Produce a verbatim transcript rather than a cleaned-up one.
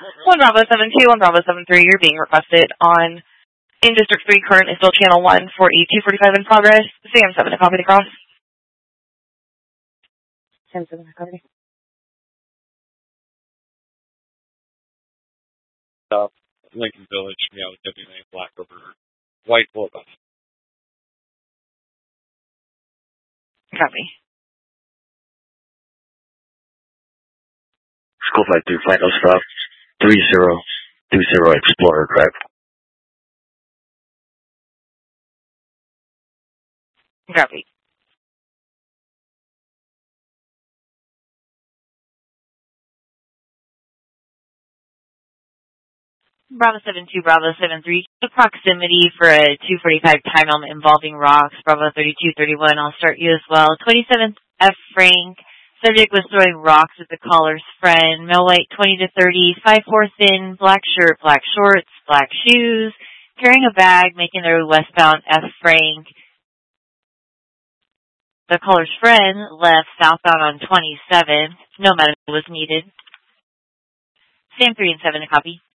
one Bravo seven two, one Bravo seven three, you're being requested on in District three, current is still Channel one for E two forty-five in progress. Sam seven to copy the cross. Sam seven to copy. Uh, Lincoln Village, Meow W A Black River, White Bull Bus. Copy. School five two, final stop, three zero two zero Explorer Drive. Copy. Bravo seven two, Bravo seven three, the proximity for a two forty-five time element involving rocks. Bravo thirty-two thirty-one, I'll start you as well. twenty-seventh F Frank, subject was throwing rocks at the caller's friend. Male weight twenty to thirty, five four thin, black shirt, black shorts, black shoes, carrying a bag, making their westbound F Frank. The caller's friend left southbound on twenty-seventh. No medical was needed. Sam three and seven to copy.